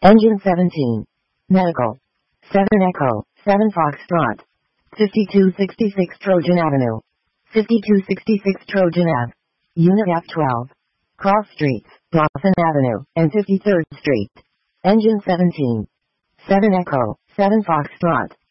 Engine 17. Medical. 7 Echo, 7 Foxtrot. 5266 Trojan Avenue. 5266 Trojan Ave. Unit F12. Cross Streets, Dawson Avenue, and 53rd Street. Engine 17. 7 Echo, 7 Foxtrot.